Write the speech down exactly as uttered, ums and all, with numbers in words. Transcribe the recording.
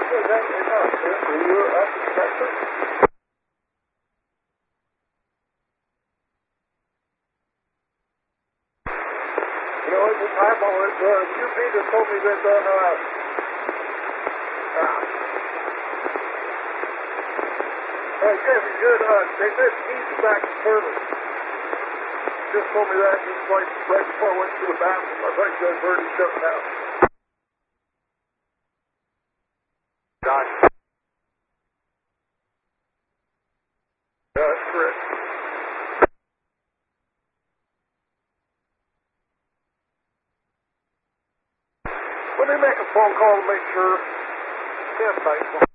You know, at the time I was, uh, you Peter told me that, uh, uh, uh, Jeffy, good, uh, they said he's back in service. Just told me that, he was like, right before I went to the bathroom, I thought you guys heard him shutting out. Don. Yeah, that's correct. When they make a phone call to make sure, stand tight.